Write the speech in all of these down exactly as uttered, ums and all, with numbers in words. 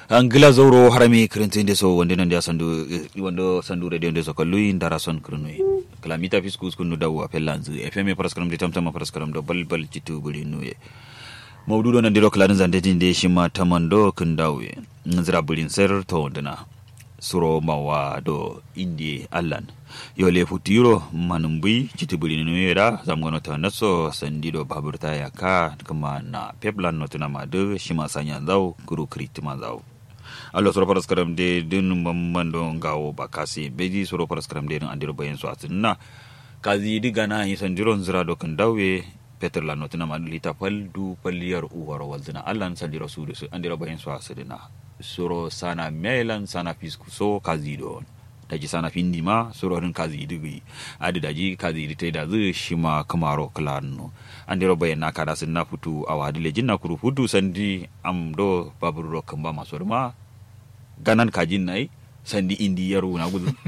angila zoro harami krente ndeso wonde nande sandu wondo sandu radio ndeso kallu indara son krunui kalamita fiskus kunu dawu apellanzu fm paraskaram de tamtama paraskaram do balbal citu guri nuye mawdudo nan diro klarin zande dinde shima tamando kundawe nzira bulin ser to wondana suro mawa do indi allan yole futiro manumbi citu guri nuye da zamgono ta naso sandido baburta yaka kuma na peplan notuna madu shima sanya zau guru kritima zau allo soro paraskaram de dun mamando ngawo bakasi beji soro paraskaram de andiro bayen so atinna kazi digana hi sandiro nzira do kandawe peter la notina madlita pal du paliyar uwaro waldina allan sandiro sudu andiro bayen so asidina soro sana melan sana fisku so kazi do daji sana findima soro rin kazi digi adi daji kazi dite da zu shima kamaro klano andiro bayen nakada sinna futu awadi lejinna kuru futu sandi amdo baburo kamba masorma ganan kajin nai sandi indi yaro na gudu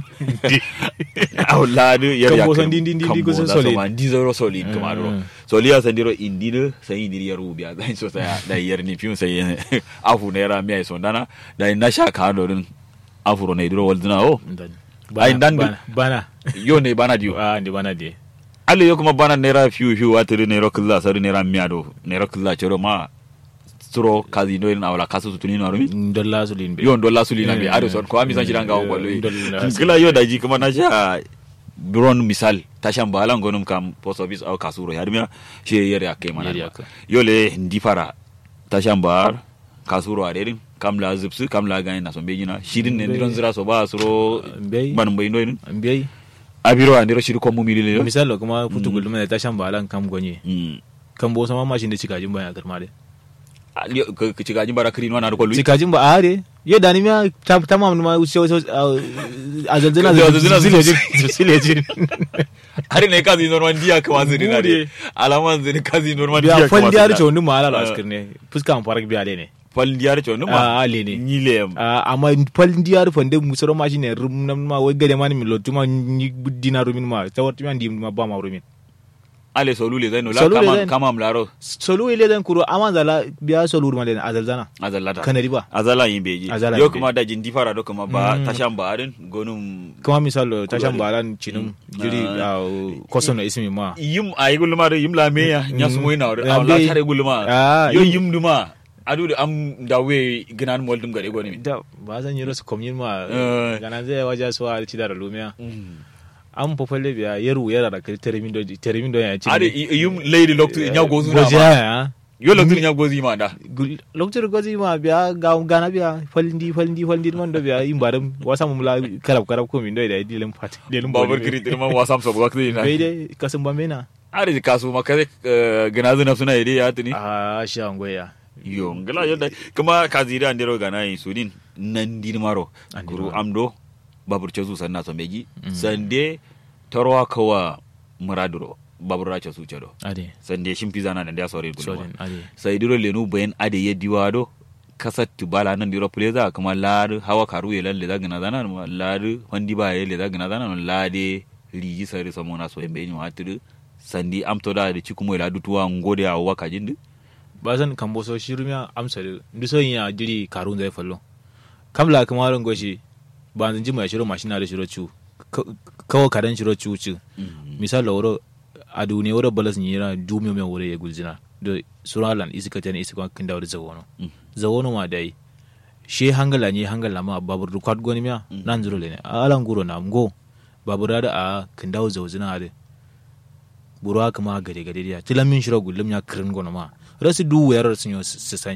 awladu yar ya kambo sandi indi indi ko solid sandi zoro solid kamaro soliya sandiro indi ne sai indi yaro biya zai so sai da yar ni fiun sai afu ne ra mai sondana da na sha ka dorin afuro ne diro walduna o ai dan bana yo ne bana dio ah ndi bana die alle yo kuma bana ne ra fiu fiu watiri ne ro kulla sari ne ra miado ne ro kulla chero ma suro kazi no ina wala kasu tutuni no arumi dolla sulin be yo dolla sulin be ado son ko ami san shiranga on gollo kila yo daji kuma na sha bron misal tashan balan gonum kam post office au kasuro yarmiya she yere akai mana yo le ndifara tashan bar kasuro aderin kam la zipsu kam la gain na so be nyina shirin ne ndron zira so ba suro ban mbai no mbei abiro andiro shiru ko mumili le misal kuma futu gulma tashan balan kam gonye kam bo sama mashin da cikajin baya karma de ke cikajin bara krin wana ko lui cikajin ba are ye dani ma tamam ma uso azalzina azalzina zile hari ne kazi normal dia ka waziri na de alaman zini kazi normal dia ka waziri dia cho ndu mala askar ne fuska farak biya ne fal diyar cho ndu ma ale ne nyile amma fal diyar fande musoro machine rum nam ma we gade man mi lotuma ni budina rumin ma tawti man dim ma ba ma rumin ale solule zai no la kama kama mlaro solule zan kuro amanzala biya solur ma den azalzana azalata kanari ba azala yimbeji yo kuma da jindi fara do kuma ba tashan barin gonum kuma misalo tashan baran cinum jiri kosono ismi ma yim ay gulma yim la meya nyasu moina la tare gulma yo yim duma adu am dawe ginan moldum gade goni da ba zan yi rasu komyin ma ganan zai waja so al cidara lumiya am popole biya yeru yara da termin do termin do ya ci ade yum lady loktu nya gozu na ma yo loktu nya gozi ma da loktu gozi ma biya ga gana biya falindi falindi falindi man do biya imbaram wasam mula karab karab ko min do da dilem fat dilem babur kritir ma wasam so wakti na beide kasum ba mena ade kasu makare ganazu na suna ide ya tuni ah sha ngoya yo ngala yo da kuma kazira andero gana yi sudin nan din maro guru amdo babur cezu sanna so meji sande tarwa kawa muraduro babur racha su cedo ade sande shimpiza na da sore gulo ade sai diro lenu bayan ade yediwa do kasat bala nan diro pleza kuma lad hawa karu yelan le daga nazana lad wandi ba yele daga nazana lade riji sai so mona so embe ni watiru sandi amto da de cikumo la dutuwa ngode a waka jindu bazan kambo so shirumiya amsare ndiso yin diri karun zai fallo kamla kamarin goshi ba zan ji mai shiro mashina da shiro cu kawo kadan shiro cu cu misal da wuro a duniya wuro balas ni yana dumiyo mai wuro ya gulzina da suralan isika tana isika kan da wuri zawono zawono ma dai she hangala ni hangala ma babur rukwat goni miya nan zuro le ne alan guro na mgo babur da a kan dawo zawzina da burwa kuma gade gade dia tilamin shiro gullum ya kirin gona ma rasu du wayar sun yo sisan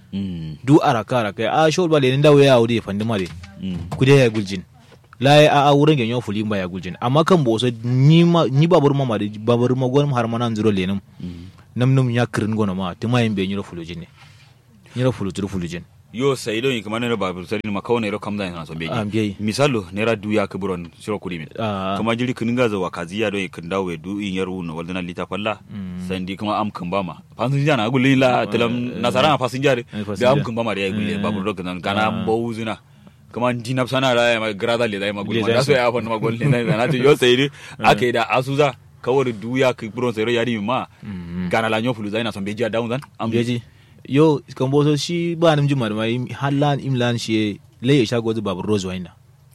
du araka araka a shol bale ne dawo ya wuri fandi mare kude ya guljin la a a wurin ganyo fuli ba ya guljin amma kan bo so ni ma ni babur ma mare babur ma gon har manan zuro lenum nam nam ya kirin gona ma tuma yin be nyiro fulujin ne nyiro fuluturu fulujin yo sai don kuma ne babur sai ma kawne ro kamda na so beji misalo ne ra du ya kubron shiro kudi mi kuma jiri kininga zawa kaziya don kin dawo du in yaru no waldana lita falla sandi kuma am kan bama fasinja na gulle la talam nasara fasinja da am kan bama da ya gulle babur ro kan kana bawuzuna kuma dinap sana ra ma grada le dai ma gulle ma so ya fa ma gulle na na yo sai ake da asuza kawar du ya kubron sai ro yari ma kana la nyofulu zaina so beji da down am beji yo kan boso shi ba nam jumar mai hallan imlan shi le ya shago babu rose wine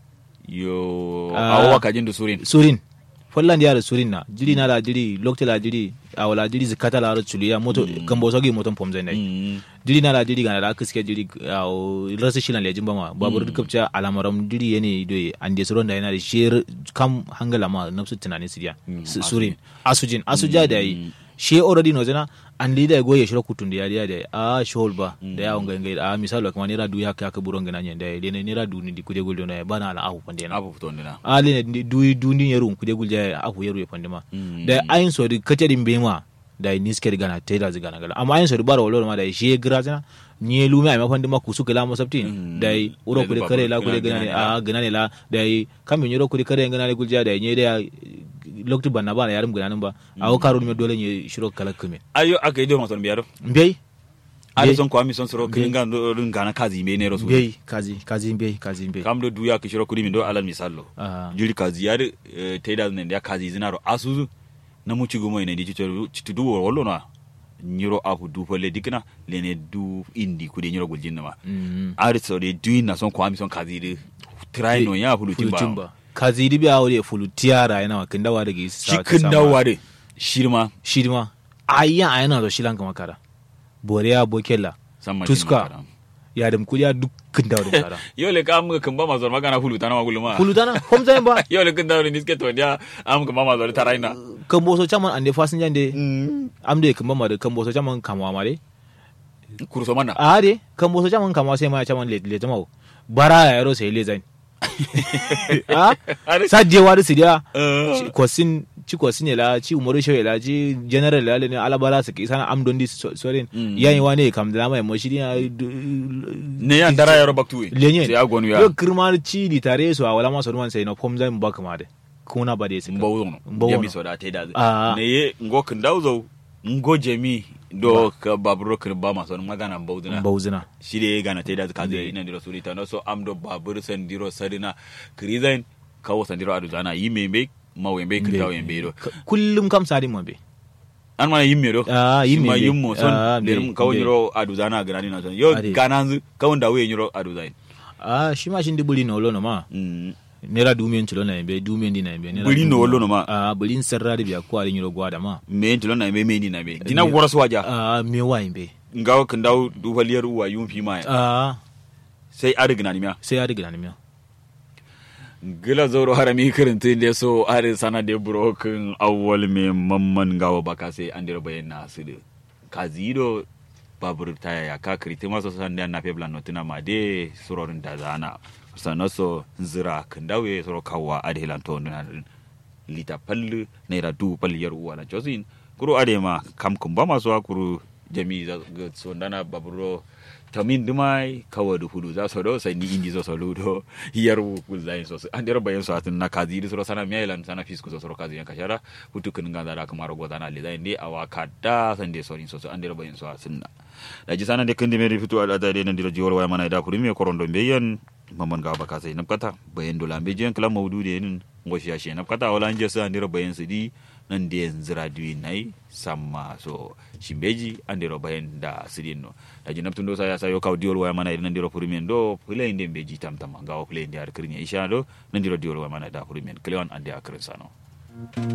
yo Ah. awa kajin da surin surin folland ya da surin na jiri na da jiri lokta jiri awala jiri zakata la chuliya moto kan boso gi moton pomza nai Mm. jiri na da jiri ga da kiske jiri aw rasa shi na lejin bama babu dukkan alamaram jiri yene do ande suron da yana da shir kam hangala ma nafsu tunani sidiya Mm, Su- surin asujin asuja da yi she already no zana an lida go ya shiro kutun da yariya da a shol ba da ya ngai ngai a misalo kuma nira du ya ka ka buron gana nyen da ya ne nira du ni di kuje guldo na bana ala ahu pande na abu fito ndina a le ne du du ni yeru kuje gulja ahu yeru ya pande ma Mm. da ayin so di kace din bema da ni sker gana teda ziga na gala amma ayin so di baro wolo ma da she gra zana ni lumi ai mafandi ma kusu kala mo sabtin Mm. da uro Da kude babu kare la gana- kude gana ne gana a gana ne la da kamin yoro kude kare gana ne gulja da ni da lokti banna ba yarum gana nan ba a o karo ni dole ni shiro kala kume ayo aka yi do maton biyar mbey ari Mbey. son ko ami son soro kinga rin gana kazi me ne rasu mbey kazi kazi mbey kazi mbey kam do duya ka shiro kudi min do alal misallo ah jiri kazi yar teda ne ya kazi zinaro asuzu na mu ci gumo ne di citu citu du wollo na nyiro afu du folle dikna lene du indi kudi nyiro guljin na ma mm ari so de du na son ko ami son kazi de try no ya fulu timba timba kazi di bi awre fulu tiara yana wakin dawa daga isa cikin dawa de shirma shirma ayya ayana do shilan kama kara boriya bokella samma tuska ya dum kuliya dukkan dawa da kara yo le kam kan ba mazor magana fulu tana maguluma fulu dana kom zai ba yo le kan dawo ni ske to dia am kan ba mazor taraina kan boso chaman ande fasin jande mm amde kan mama da kan boso chaman kamwa mare kurso mana a de kan boso chaman kamwa sai ma chaman le le jama'a bara ya yaro sai le zai ah sajewa da sidiya Eh. kwasin ci kwasin la ci umaru shewe la ci general la ne alabara su kisana amdon di sorin Mm. yayin wane kam da mai moshiri ya ne ya ndara yaro baktuwe lenye sai agonu ya yo kirma ci di tare su a wala maso ruwan sai no pom zai mbaka ma de kuna ba de su mbawo no Mbawo jami no. so da te da Ah. ne ye ngo kan dawzo ngo jami do ka baburo kan ba maso magana mbawo dina bauzina shi de gana te da ka zai Ne. ina diro surita no so am do babur san diro sarina krizain kawo san diro adu zana yi membe mawembe kan dawo yembe do kullum kam sari mo be an mana yimme do Ah, yimme ma be. yimmo son Ah, der be, kawo be. nyiro adu zana gana ni na son yo Ade. gananzu kawo dawo nyiro adu zain ah shi ma shin dibuli no lo no ma mm nera dumen chulo na be dumen di na be nera Buli no lo no ma. ah bulin sarra da biya ko alin yiro gwada ma me entlo na me me ni na be dina Me- gora so waja ah me wa be ngawo kan dawo du faliyar uwa yun fi ma ah sai adigna ni miya sai ya riga ni me gila zoro harami kirinti da so are sana de broken awwal me mamman gawo baka sai an dira bayan na su de kazido babur taya ya ka kiriti maso san da na feblan notina ma de surorin da zana sanaso zira kan dawe soro kawwa adhilan to na lita pallu naira du palliyar uwa na josin kuro ade ma kam kun ba maso kuro jami za ga so dana baburo tamin dumai kawa da hudu za su do sai ni indi zo solo do hiyar ku zain so an dero bayan so atun na kazi di so sana mailan sana fisku so kazi yan kashara hutu kun ga zara kamar go zana le zain de awaka da san de so so an dero bayan so atun da ji sana de kun de meri fitu ala da de nan diro jiwol way mana da kuri me korondo beyan mamman ga baka sai napkata bayan dola be jen kala mawdu de nin ngoshi ya she napkata wala anje sa an dero bayan su di nan da yanzu radiyo na yi sama so shimbeji an dero bayan da sirin no da jinab tundo sa ya sayo kaw diol waya mana nan dero purimen do play inde beji tam tam gawo play inde ar kirnya isha do nan dero diol waya mana da purimen klewan ande akrin sano